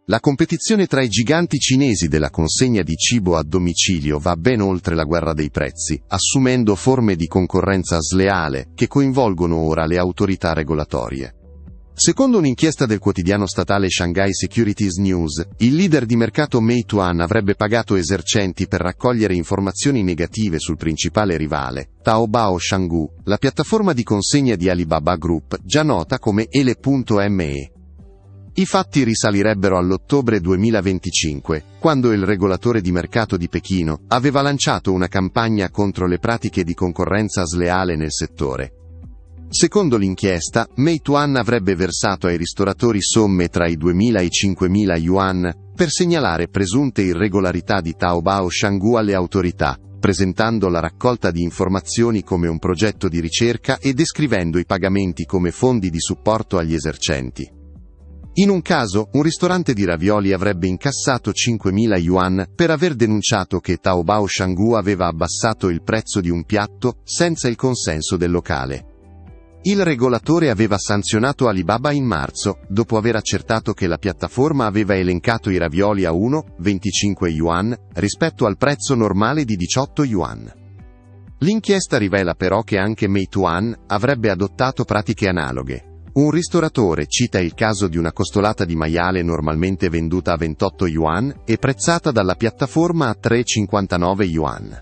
La competizione tra i giganti cinesi della consegna di cibo a domicilio va ben oltre la guerra dei prezzi, assumendo forme di concorrenza sleale che coinvolgono ora le autorità regolatorie. Secondo un'inchiesta del quotidiano statale Shanghai Securities News, il leader di mercato Meituan avrebbe pagato esercenti per raccogliere informazioni negative sul principale rivale, Taobao Shanggu, la piattaforma di consegna di Alibaba Group, già nota come Ele.me. I fatti risalirebbero all'ottobre 2025, quando il regolatore di mercato di Pechino aveva lanciato una campagna contro le pratiche di concorrenza sleale nel settore. Secondo l'inchiesta, Meituan avrebbe versato ai ristoratori somme tra i 2.000 e i 5.000 yuan per segnalare presunte irregolarità di Taobao Shanggu alle autorità, presentando la raccolta di informazioni come un progetto di ricerca e descrivendo i pagamenti come fondi di supporto agli esercenti. In un caso, un ristorante di ravioli avrebbe incassato 5.000 yuan per aver denunciato che Taobao Shanggu aveva abbassato il prezzo di un piatto senza il consenso del locale. Il regolatore aveva sanzionato Alibaba in marzo, dopo aver accertato che la piattaforma aveva elencato i ravioli a 1,25 yuan, rispetto al prezzo normale di 18 yuan. L'inchiesta rivela però che anche Meituan avrebbe adottato pratiche analoghe. Un ristoratore cita il caso di una costolata di maiale normalmente venduta a 28 yuan e prezzata dalla piattaforma a 3,59 yuan.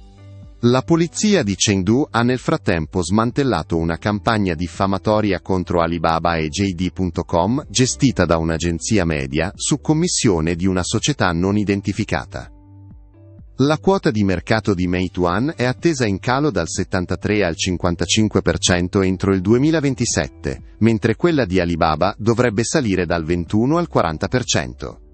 La polizia di Chengdu ha nel frattempo smantellato una campagna diffamatoria contro Alibaba e JD.com gestita da un'agenzia media su commissione di una società non identificata. La quota di mercato di Meituan è attesa in calo dal 73 al 55% entro il 2027, mentre quella di Alibaba dovrebbe salire dal 21 al 40%.